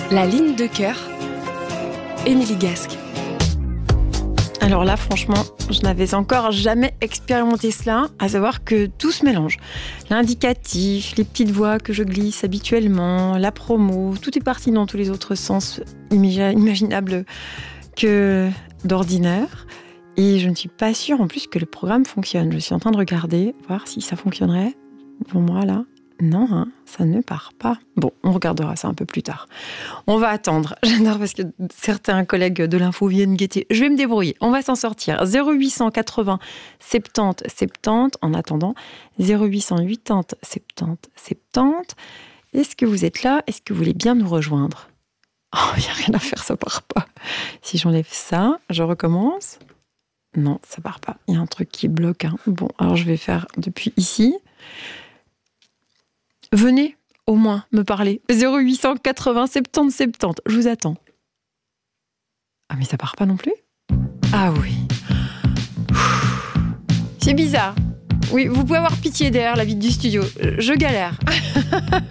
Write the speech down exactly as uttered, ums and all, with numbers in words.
La ligne de cœur, Émilie Gasque. Alors là, franchement, je n'avais encore jamais expérimenté cela, à savoir que tout se mélange. L'indicatif, les petites voix que je glisse habituellement, la promo, tout est parti dans tous les autres sens imaginables que d'ordinaire. Et je ne suis pas sûre en plus que le programme fonctionne. Je suis en train de regarder, voir si ça fonctionnerait. Pour moi, là, non, hein, ça ne part pas. Bon, on regardera ça un peu plus tard. On va attendre. J'adore parce que certains collègues de l'info viennent guetter. Je vais me débrouiller. On va s'en sortir. zéro huit cent quatre-vingts soixante-dix soixante-dix. En attendant, zéro huit cent quatre-vingts soixante-dix soixante-dix. Est-ce que vous êtes là? Est-ce que vous voulez bien nous rejoindre? Oh, il n'y a rien à faire, ça part pas. Si j'enlève ça, je recommence. Non, ça part pas. Il y a un truc qui bloque. Hein. Bon, alors je vais faire depuis ici. Venez au moins me parler. zéro huit cent quatre-vingts soixante-dix soixante-dix. Je vous attends. Ah, mais ça part pas non plus? Ah oui. C'est bizarre. Oui, vous pouvez avoir pitié derrière la vitre du studio. Je galère.